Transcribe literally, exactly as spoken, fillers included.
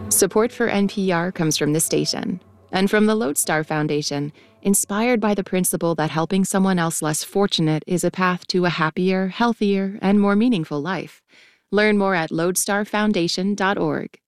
Support for N P R comes from this station and from the Lodestar Foundation, inspired by the principle that helping someone else less fortunate is a path to a happier, healthier, and more meaningful life. Learn more at lodestar foundation dot org.